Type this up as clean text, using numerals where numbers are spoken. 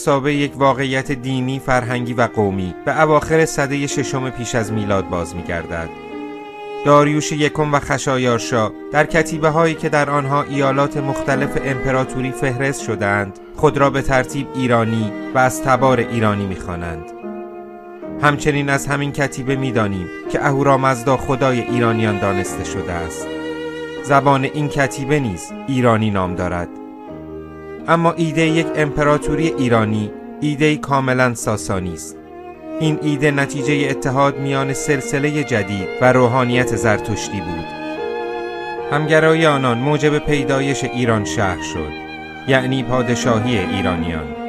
سابه یک واقعیت دینی، فرهنگی و قومی به اواخر سده ششم پیش از میلاد باز می‌گردد. داریوش یکم و خشایارشا در کتیبه هایی که در آنها ایالات مختلف امپراتوری فهرست شدند خود را به ترتیب ایرانی و از تبار ایرانی می‌خوانند. همچنین از همین کتیبه می‌دانیم که اهورامزدا خدای ایرانیان دانسته شده است. زبان این کتیبه نیز ایرانی نام دارد. اما ایده یک امپراتوری ایرانی ایده کاملا ساسانی است. این ایده نتیجه اتحاد میان سلسله جدید و روحانیت زرتشتی بود. همگرایی آنان موجب پیدایش ایران شهر شد، یعنی پادشاهی ایرانیان.